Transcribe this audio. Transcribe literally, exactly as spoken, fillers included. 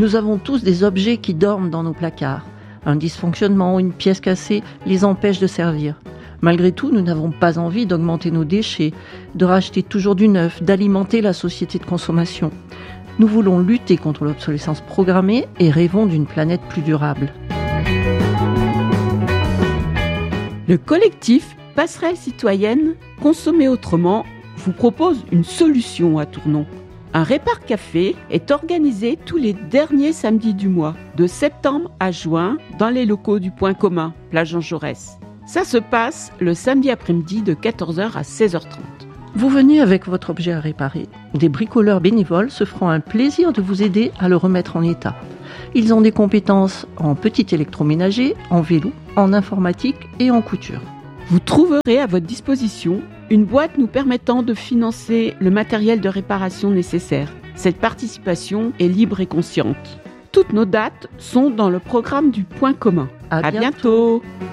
Nous avons tous des objets qui dorment dans nos placards. Un dysfonctionnement ou une pièce cassée les empêche de servir. Malgré tout, nous n'avons pas envie d'augmenter nos déchets, de racheter toujours du neuf, d'alimenter la société de consommation. Nous voulons lutter contre l'obsolescence programmée et rêvons d'une planète plus durable. Le collectif Passerelle citoyenne Consommer autrement vous propose une solution à Tournon. Un répare-café est organisé tous les derniers samedis du mois, de septembre à juin, dans les locaux du Point commun, place Jean Jaurès. Ça se passe le samedi après-midi de quatorze heures à seize heures trente. Vous venez avec votre objet à réparer. Des bricoleurs bénévoles se feront un plaisir de vous aider à le remettre en état. Ils ont des compétences en petit électroménager, en vélo, en informatique et en couture. Vous trouverez à votre disposition une boîte nous permettant de financer le matériel de réparation nécessaire. Cette participation est libre et consciente. Toutes nos dates sont dans le programme du Point commun. À À bientôt. bientôt.